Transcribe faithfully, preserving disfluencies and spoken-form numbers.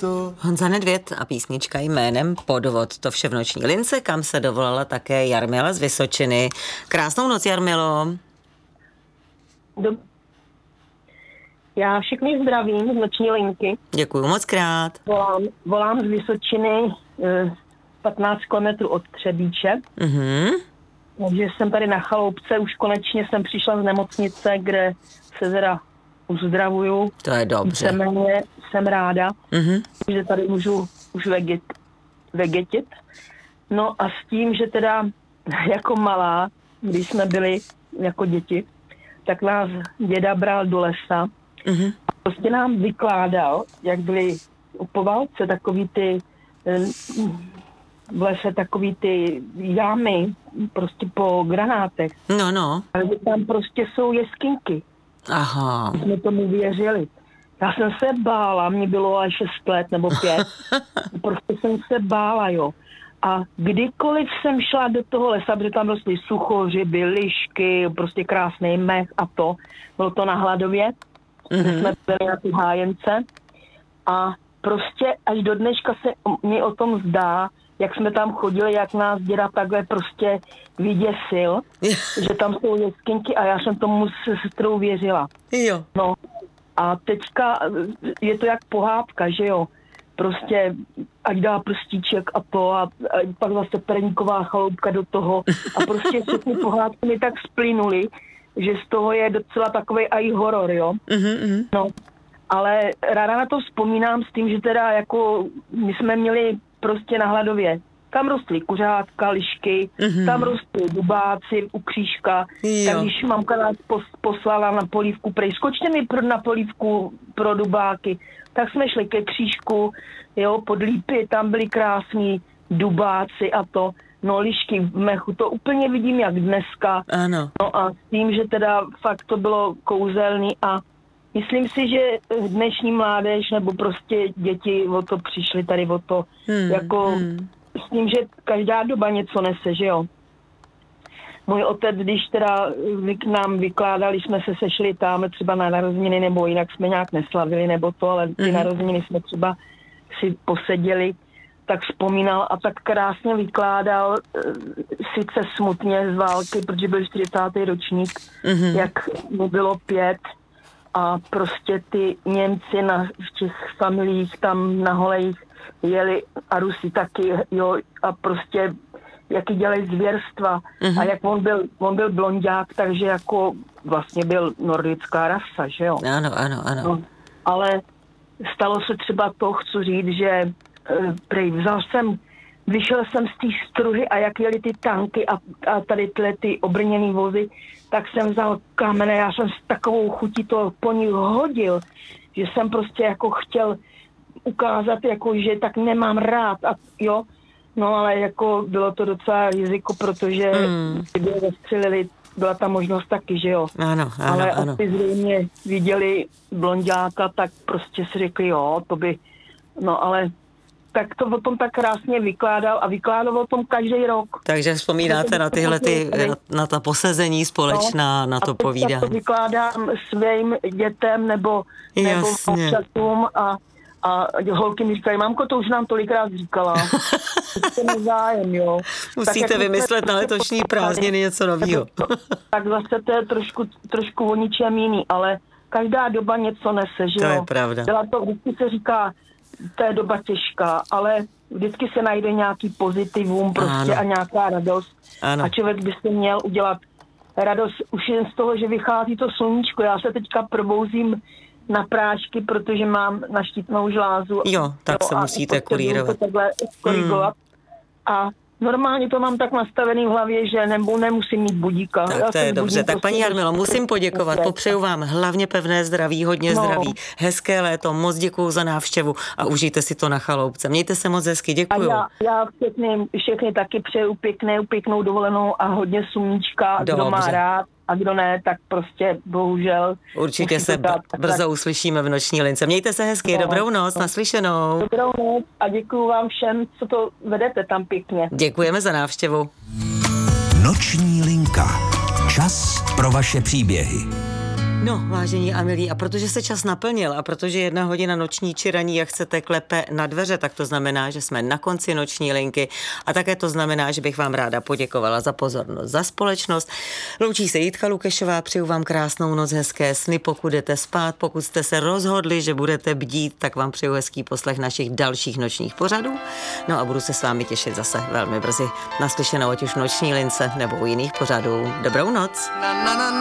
to. Honza Nedvěd a písnička jménem Podvod. To vše v noční lince, kam se dovolala také Jarmila z Vysočiny. Krásnou noc, Jarmilo. Dob- Já všechny zdravím z noční linky. Děkuju moc krát. Volám, volám z Vysočiny eh, patnáct kilometrů od Třebíče. Mhm. Takže jsem tady na chaloupce, už konečně jsem přišla z nemocnice, kde se teda uzdravuju. To je dobře. Víceméně jsem ráda, Mhm. že tady můžu už veget, vegetit. No a s tím, že teda jako malá, když jsme byli jako děti, tak nás děda bral do lesa. Mhm. A prostě nám vykládal, jak byly po válce takový ty eh, v lese takový ty jámy prostě po granátech. No, no. Ale tam prostě jsou jeskyňky. Aha. Jsme tomu věřili. Já jsem se bála, mě bylo až šest let nebo pět. Prostě jsem se bála, jo. A kdykoliv jsem šla do toho lesa, protože tam rostly suchořiby, lišky, prostě krásný mech a to. Bylo to na Hladově. Mm-hmm. Jsme byli na ty hájence. A prostě až do dneška se mi o tom zdá, jak jsme tam chodili, jak nás děda takhle prostě vyděsil, že tam jsou jeskyňky a já jsem tomu se sestrou věřila. Jo. No a teďka je to jak pohádka, že jo. Prostě ať dá prstíček a to a, a pak zase perníková chaloupka do toho a prostě všechny pohádky mi tak splynuly, že z toho je docela takovej aj horor, jo. Mm-hmm. No, ale ráda na to vzpomínám s tím, že teda jako my jsme měli prostě na Hladově. Tam rostly kuřátka, lišky, mm-hmm. tam rostly dubáci u křížka. Jo. Tak když mamka nás poslala na polívku, prej skočte mi pro, na polívku pro dubáky, tak jsme šli ke křížku, jo, pod lípy, tam byly krásní dubáci a to. No, lišky v mechu, to úplně vidím jak dneska. Ano. No a s tím, že teda fakt to bylo kouzelný a myslím si, že dnešní mládež nebo prostě děti o to přišly tady o to, hmm, jako hmm. s tím, že každá doba něco nese, že jo. Můj otec, když teda k nám vykládali, jsme se sešli tam třeba na narozeniny, nebo jinak jsme nějak neslavili, nebo to, ale ty hmm. narozeniny jsme třeba si poseděli, tak vzpomínal a tak krásně vykládal, sice smutně z války, protože byl čtyřicátý ročník, mm-hmm. jak mu bylo pět a prostě ty Němci na, v těch familiích tam na Holejích jeli a Rusi taky, jo, a prostě jaký dělají zvěrstva mm-hmm. a jak on byl, on byl blonďák, takže jako vlastně byl nordická rasa, že jo. Ano, ano, ano. No, ale stalo se třeba to, chci říct, že prej, vzal jsem, vyšel jsem z té struhy a jak jeli ty tanky a, a tady tyhle ty obrněný vozy, tak jsem vzal kamene, já jsem s takovou chutí to po ní hodil, že jsem prostě jako chtěl ukázat, jako, že tak nemám rád a jo, no ale jako bylo to docela riziko, protože mm. kdyby zastřelili, byla ta možnost taky, že jo. Ano, ano, ale ano. asi zřejmě viděli blonďáka, tak prostě si řekli, jo, to by, no ale tak to o tom tak krásně vykládal a vykládal o tom každý rok. Takže vzpomínáte na tyhle ty, na, na ta posezení společná, no, na to povídání. A to vykládám svým dětem nebo, nebo včasům a, a holky mi říkají, mamko, to už nám tolikrát říkala. To nezájem, jo. Musíte tak, vymyslet na letošní prázdniny něco novýho. Tak zase to je trošku, trošku o ničem jiný, ale každá doba něco nese, že to jo. To je pravda. Byla to, vždycky se říká, to je doba těžká, ale vždycky se najde nějaký pozitivum prostě a nějaká radost. Ano. A člověk by si měl udělat radost už jen z toho, že vychází to sluníčko. Já se teďka probouzím na prášky, protože mám na štítnou žlázu. Jo, tak jo, se musíte kurírovat. Takhle korigovat. Hmm. A normálně to mám tak nastavený v hlavě, že nebo nemusím mít budíka. Tak to je dobře. Tak paní Jarmilo, musím poděkovat. Popřeju vám hlavně pevné zdraví, hodně no. zdraví, hezké léto, moc děkuju za návštěvu a užijte si to na chaloupce. Mějte se moc hezky, děkuju. A já, já všechny, všechny taky přeju pěkné, pěknou dovolenou a hodně sluníčka, kdo má rád. A kdo ne, tak prostě bohužel. Určitě se b- brzo uslyšíme v noční lince. Mějte se hezky, no, dobrou noc, no. naslyšenou. Dobrou noc a děkuju vám všem, co to vedete tam pěkně. Děkujeme za návštěvu. Noční linka. Čas pro vaše příběhy. No, vážení a milí, a protože se čas naplnil a protože jedna hodina noční či raní, jak chcete, klepe na dveře, tak to znamená, že jsme na konci noční linky a také to znamená, že bych vám ráda poděkovala za pozornost, za společnost. Loučí se Jitka Lukešová, přeju vám krásnou noc, hezké sny, pokud jdete spát, pokud jste se rozhodli, že budete bdít, tak vám přeju hezký poslech našich dalších nočních pořadů. No a budu se s vámi těšit zase velmi brzy naslyšenou, ať už v noční lince nebo u jiných pořadů. Dobrou noc. Na, na, na.